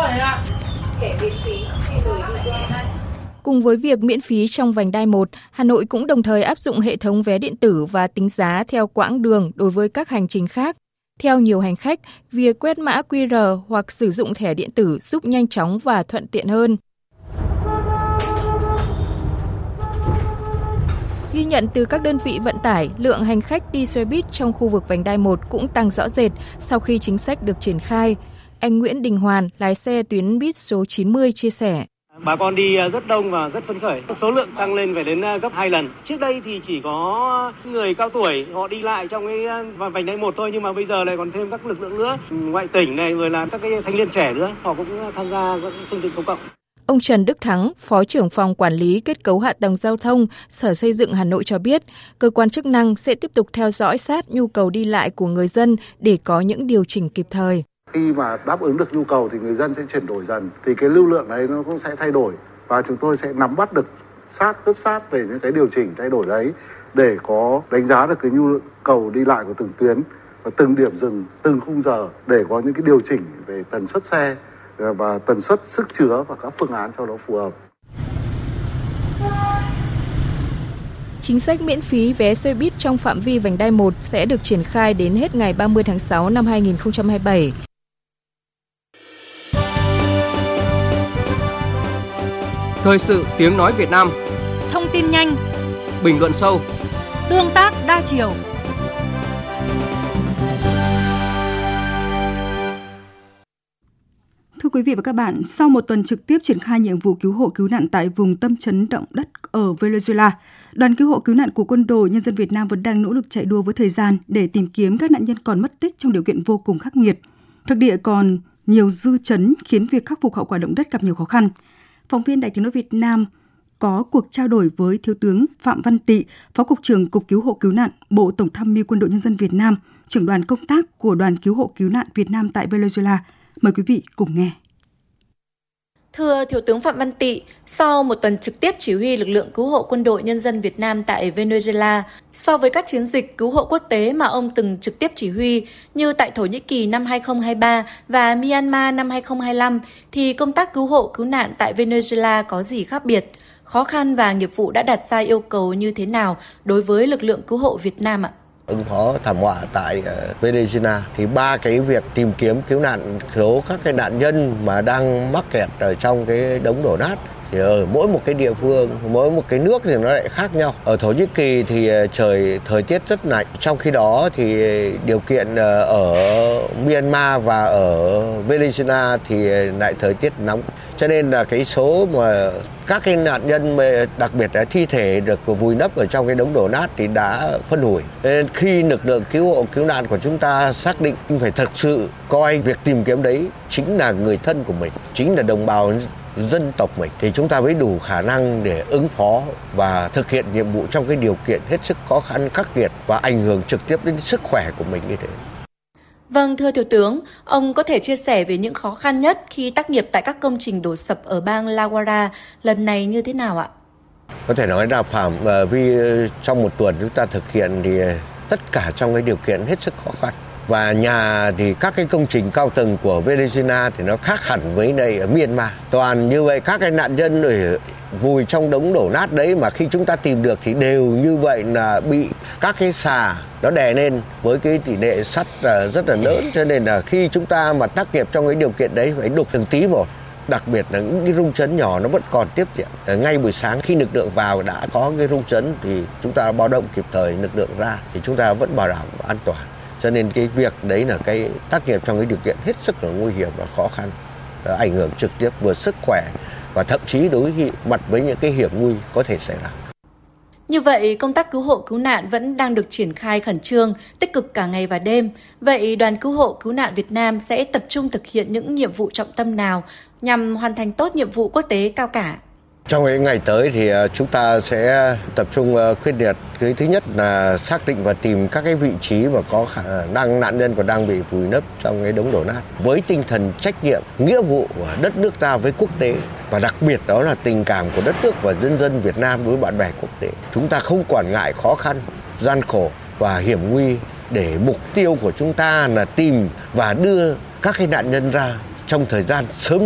Cùng với việc miễn phí trong vành đai 1, Hà Nội cũng đồng thời áp dụng hệ thống vé điện tử và tính giá theo quãng đường đối với các hành trình khác. Theo nhiều hành khách, việc quét mã QR hoặc sử dụng thẻ điện tử giúp nhanh chóng và thuận tiện hơn. Ghi nhận từ các đơn vị vận tải, lượng hành khách đi xe buýt trong khu vực vành đai 1 cũng tăng rõ rệt sau khi chính sách được triển khai. Anh Nguyễn Đình Hoàn, lái xe tuyến buýt số 90 chia sẻ. Bà con đi rất đông và rất phấn khởi. Số lượng tăng lên phải đến gấp 2 lần. Trước đây thì chỉ có người cao tuổi họ đi lại trong cái vành đai 1 thôi, nhưng mà bây giờ lại còn thêm các lực lượng nữa, ngoại tỉnh này rồi là các cái thanh niên trẻ nữa, họ cũng tham gia các phương tiện công cộng. Ông Trần Đức Thắng, Phó trưởng phòng Quản lý Kết cấu Hạ tầng Giao thông, Sở Xây dựng Hà Nội cho biết, cơ quan chức năng sẽ tiếp tục theo dõi sát nhu cầu đi lại của người dân để có những điều chỉnh kịp thời. Khi mà đáp ứng được nhu cầu thì người dân sẽ chuyển đổi dần, thì cái lưu lượng đấy nó cũng sẽ thay đổi và chúng tôi sẽ nắm bắt được rất sát về những cái điều chỉnh thay đổi đấy để có đánh giá được cái nhu cầu đi lại của từng tuyến và từng điểm dừng, từng khung giờ để có những cái điều chỉnh về tần suất xe và tần suất sức chứa và các phương án cho nó phù hợp. Chính sách miễn phí vé xe buýt trong phạm vi vành đai 1 sẽ được triển khai đến hết ngày 30 tháng 6 năm 2027. Thời sự tiếng nói Việt Nam. Thông tin nhanh, bình luận sâu, tương tác đa chiều. Thưa quý vị và các bạn, sau một tuần trực tiếp triển khai nhiệm vụ cứu hộ cứu nạn tại vùng tâm chấn động đất ở Venezuela, đoàn cứu hộ cứu nạn của Quân đội Nhân dân Việt Nam vẫn đang nỗ lực chạy đua với thời gian để tìm kiếm các nạn nhân còn mất tích trong điều kiện vô cùng khắc nghiệt. Thực địa còn nhiều dư chấn khiến việc khắc phục hậu quả động đất gặp nhiều khó khăn. Phóng viên Đài Tiếng nói Việt Nam có cuộc trao đổi với Thiếu tướng Phạm Văn Tị, Phó Cục trưởng Cục Cứu hộ Cứu nạn, Bộ Tổng tham mưu Quân đội Nhân dân Việt Nam, trưởng đoàn công tác của Đoàn Cứu hộ Cứu nạn Việt Nam tại Venezuela. Mời quý vị cùng nghe. Thưa Thiếu tướng Phạm Văn Tị, sau một tuần trực tiếp chỉ huy lực lượng cứu hộ Quân đội Nhân dân Việt Nam tại Venezuela, so với các chiến dịch cứu hộ quốc tế mà ông từng trực tiếp chỉ huy như tại Thổ Nhĩ Kỳ năm 2023 và Myanmar năm 2025, thì công tác cứu hộ cứu nạn tại Venezuela có gì khác biệt? Khó khăn và nghiệp vụ đã đặt ra yêu cầu như thế nào đối với lực lượng cứu hộ Việt Nam ạ? Ứng phó thảm họa tại Venezuela thì ba cái việc tìm kiếm cứu nạn số các cái nạn nhân mà đang mắc kẹt ở trong cái đống đổ nát thì ở mỗi một cái địa phương, mỗi một cái nước thì nó lại khác nhau. Ở Thổ Nhĩ Kỳ thì thời tiết rất lạnh, trong khi đó thì điều kiện ở Myanmar và ở Venezuela thì lại thời tiết nóng. Cho nên là cái số mà các cái nạn nhân đặc biệt là thi thể được vùi lấp ở trong cái đống đổ nát thì đã phân hủy. Nên khi lực lượng cứu hộ cứu nạn của chúng ta xác định phải thật sự coi việc tìm kiếm đấy chính là người thân của mình, chính là đồng bào dân tộc mình, thì chúng ta mới đủ khả năng để ứng phó và thực hiện nhiệm vụ trong cái điều kiện hết sức khó khăn khắc nghiệt và ảnh hưởng trực tiếp đến sức khỏe của mình như thế. Vâng, thưa Thiếu tướng, ông có thể chia sẻ về những khó khăn nhất khi tác nghiệp tại các công trình đổ sập ở bang La Guaira lần này như thế nào ạ? Có thể nói là phạm vi trong một tuần chúng ta thực hiện thì tất cả trong cái điều kiện hết sức khó khăn. Và nhà thì các cái công trình cao tầng của Venezuela thì nó khác hẳn với này ở Myanmar. Toàn như vậy, các cái nạn nhân ở vùi trong đống đổ nát đấy mà khi chúng ta tìm được thì đều như vậy là bị các cái xà nó đè lên với cái tỷ lệ sắt rất là lớn. Cho nên là khi chúng ta mà tác nghiệp trong cái điều kiện đấy phải đục từng tí một. Đặc biệt là những cái rung chấn nhỏ nó vẫn còn tiếp diễn. Ngay buổi sáng khi lực lượng vào đã có cái rung chấn thì chúng ta báo động kịp thời lực lượng ra thì chúng ta vẫn bảo đảm an toàn. Cho nên cái việc đấy là cái tác nghiệp trong cái điều kiện hết sức là nguy hiểm và khó khăn, ảnh hưởng trực tiếp vừa sức khỏe và thậm chí đối mặt với những cái hiểm nguy có thể xảy ra. Như vậy, công tác cứu hộ cứu nạn vẫn đang được triển khai khẩn trương, tích cực cả ngày và đêm. Vậy đoàn cứu hộ cứu nạn Việt Nam sẽ tập trung thực hiện những nhiệm vụ trọng tâm nào nhằm hoàn thành tốt nhiệm vụ quốc tế cao cả? Trong những ngày tới thì chúng ta sẽ tập trung quyết liệt. Cái thứ nhất là xác định và tìm các cái vị trí mà có khả năng nạn nhân còn đang bị vùi lấp trong cái đống đổ nát. Với tinh thần trách nhiệm, nghĩa vụ của đất nước ta với quốc tế và đặc biệt đó là tình cảm của đất nước và dân dân Việt Nam đối với bạn bè quốc tế. Chúng ta không quản ngại khó khăn, gian khổ và hiểm nguy để mục tiêu của chúng ta là tìm và đưa các cái nạn nhân ra trong thời gian sớm